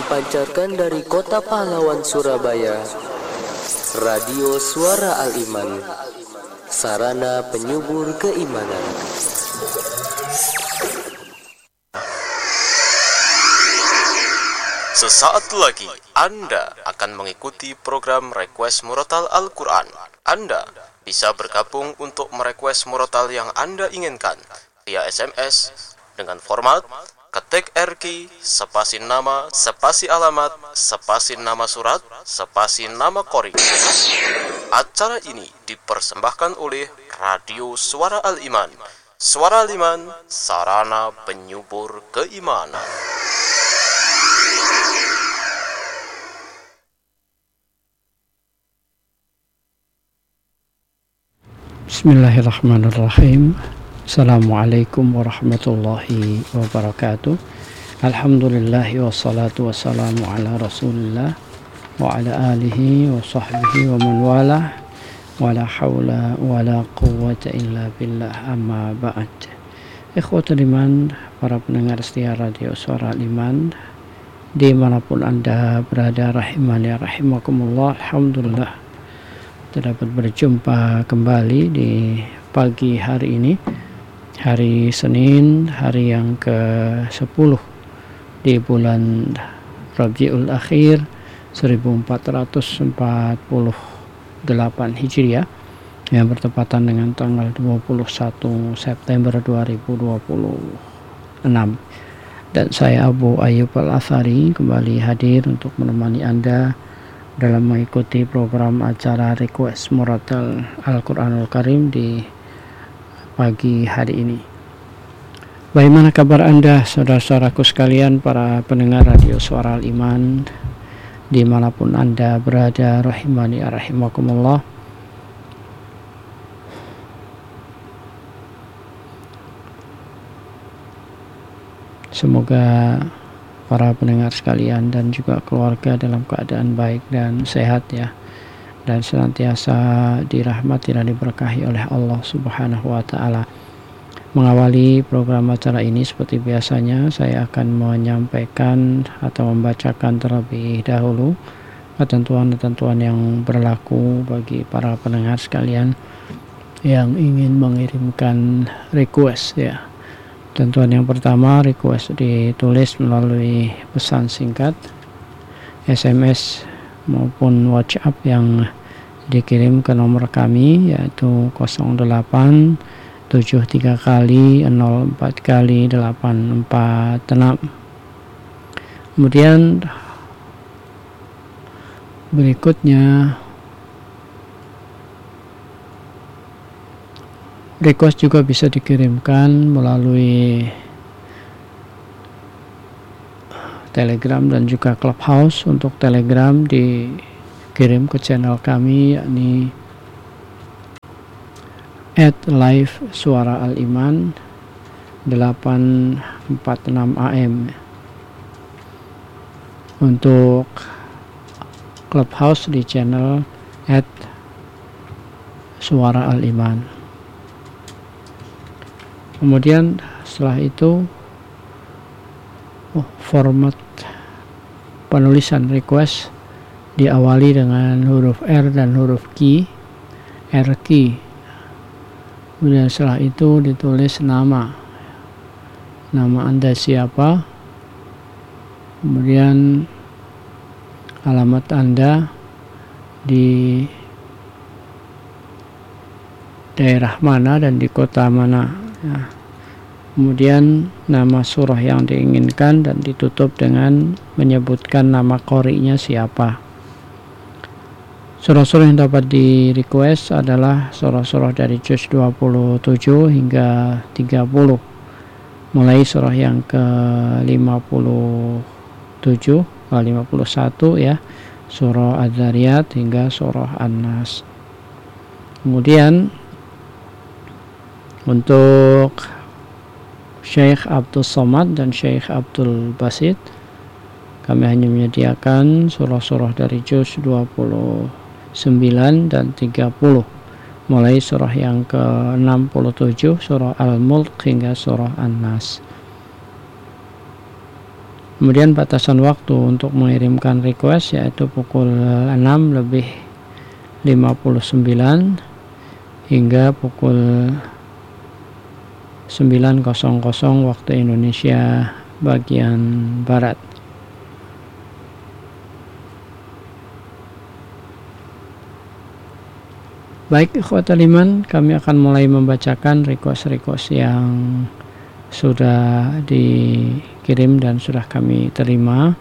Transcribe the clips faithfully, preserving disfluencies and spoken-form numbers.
dipancarkan dari kota pahlawan Surabaya, Radio Suara Al-Iman, sarana penyubur keimanan. Sesaat lagi Anda akan mengikuti program Request Murotal Al-Quran. Anda bisa bergabung untuk merequest murotal yang Anda inginkan via S M S dengan format ketik R Q, spasi nama, spasi alamat, spasi nama surat, spasi nama qori. Acara ini dipersembahkan oleh Radio Suara Al-Iman. Suara Al-Iman, sarana penyubur keimanan. Bismillahirrahmanirrahim. Assalamualaikum warahmatullahi wabarakatuh. Alhamdulillahi wassalatu wassalamu ala rasulillah wa ala alihi wa sahbihi wa man walah wa la hawla wa la quwwata illa billah, amma ba'd. Ikhwatul iman, para pendengar setia Radio Suara Al-Iman dimanapun Anda berada, rahimani rahimakumullah. Alhamdulillah kita dapat berjumpa kembali di pagi hari ini, hari Senin, hari yang ke sepuluh di bulan Rabiul Akhir seribu empat ratus empat puluh delapan Hijriah, yang bertepatan dengan tanggal dua puluh satu September dua ribu dua puluh enam. Dan saya Abu Ayyub Al-Athari kembali hadir untuk menemani Anda dalam mengikuti program acara Request Murotal Al-Quranul Karim di pagi hari ini. Bagaimana kabar Anda, saudara-saudaraku sekalian, para pendengar Radio Suara Al-Iman dimanapun Anda berada, rahimani rahimakumullah. Semoga para pendengar sekalian dan juga keluarga dalam keadaan baik dan sehat ya, dan senantiasa dirahmati dan diberkahi oleh Allah Subhanahu wa taala. Mengawali program acara ini seperti biasanya, saya akan menyampaikan atau membacakan terlebih dahulu ketentuan-ketentuan yang berlaku bagi para pendengar sekalian yang ingin mengirimkan request ya. Tentuan yang pertama, request ditulis melalui pesan singkat, S M S maupun WhatsApp yang dikirim ke nomor kami, yaitu nol delapan tujuh tiga kali nol empat kali delapan empat enam. Kemudian berikutnya, request juga bisa dikirimkan melalui Telegram dan juga Clubhouse. Untuk Telegram dikirim ke channel kami, yakni at live suara al-iman delapan empat enam A M. Untuk Clubhouse di channel at suara al-iman. Kemudian setelah itu oh, format penulisan request diawali dengan huruf R dan huruf Q, R Q. Kemudian setelah itu ditulis nama, nama Anda siapa, kemudian alamat Anda di daerah mana dan di kota mana. Nah, kemudian nama surah yang diinginkan dan ditutup dengan menyebutkan nama qori'nya siapa. Surah-surah yang dapat di request adalah surah-surah dari juz dua puluh tujuh hingga tiga puluh, mulai surah yang ke lima puluh tujuh, lima puluh satu ya, surah Az-Zariyat hingga surah An-Nas. Kemudian untuk Syekh Abdul Somad dan Syekh Abdul Basit, kami hanya menyediakan surah-surah dari juz dua puluh sembilan dan tiga puluh, mulai surah yang ke enam puluh tujuh, surah Al-Mulk hingga surah An-Nas. Kemudian batasan waktu untuk mengirimkan request yaitu pukul enam lebih lima puluh sembilan hingga pukul sembilan waktu Indonesia bagian barat. Baik ikhwatal iman, kami akan mulai membacakan request-request yang sudah dikirim dan sudah kami terima.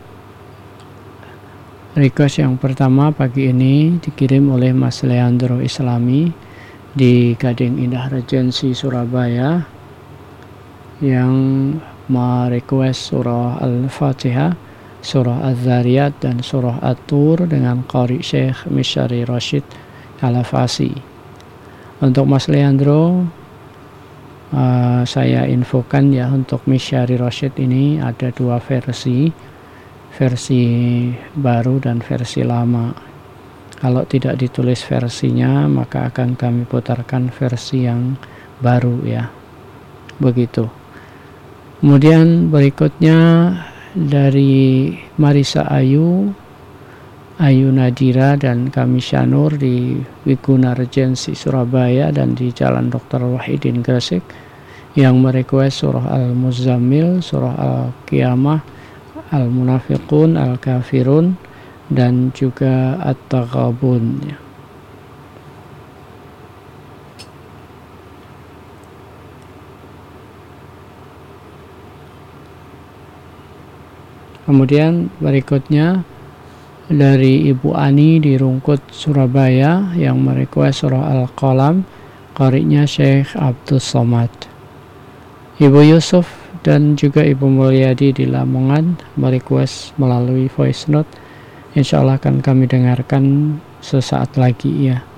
Request yang pertama pagi ini dikirim oleh Mas Leandro Islami di Gading Indah Regency Surabaya yang merequest surah Al-Fatihah, surah Az-Zariyat dan surah At-Tur dengan qari Syekh Misyari Rashid Al-Afasi. Untuk Mas Leandro, Uh, saya infokan ya, untuk Misyari Rashid ini ada dua versi, versi baru dan versi lama. Kalau tidak ditulis versinya maka akan kami putarkan versi yang baru ya, begitu. Kemudian berikutnya dari Marisa Ayu, Ayu Nadira dan kami Syanur di Wiguna Regency Surabaya dan di Jalan Doktor Wahidin Gresik yang merequest surah Al-Muzammil, surah Al-Qiyamah, Al-Munafiqun, Al-Kafirun dan juga At-Taghabun. Kemudian berikutnya dari Ibu Ani di Rungkut Surabaya yang merequest surah Al-Qalam, qari'nya Syekh Abdul Somad. Ibu Yusuf dan juga Ibu Mulyadi di Lamongan merequest melalui voice note. Insya Allah akan kami dengarkan sesaat lagi ya.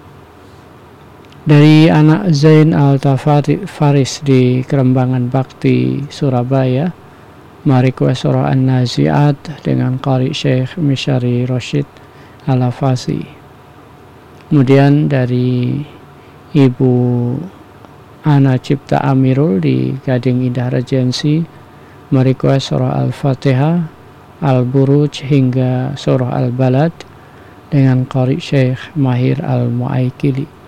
Dari anak Zain Al-Tafaris di Kerembangan Bakti Surabaya merequest surah An-Nazi'at dengan qari Syekh Misyari Rashid Al-Afasi. Kemudian dari Ibu Ana Cipta Amirul di Gading Indah Regency merequest surah Al-Fatihah, Al-Buruj hingga surah Al-Balad dengan qari Syekh Mahir Al-Mu'aikili.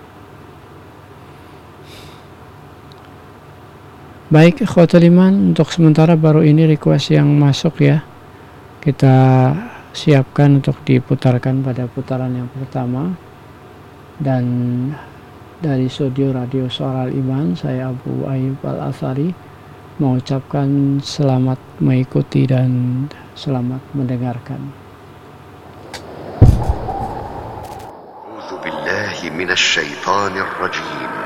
Baik ikhwatul iman, untuk sementara baru ini request yang masuk ya. Kita siapkan untuk diputarkan pada putaran yang pertama. Dan dari studio Radio Suara Al-Iman, saya Abu Ayyub Al-Athari mengucapkan selamat mengikuti dan selamat mendengarkan. A'udzu billahi minasy syaithanir rajim.